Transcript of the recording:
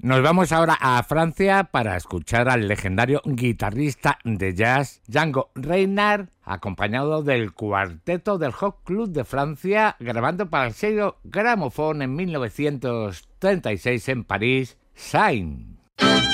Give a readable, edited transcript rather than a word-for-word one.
Nos vamos ahora a Francia para escuchar al legendario guitarrista de jazz Django Reinhardt, acompañado del cuarteto del Hot Club de Francia, grabando para el sello Gramophone en 1936 en París, Sign.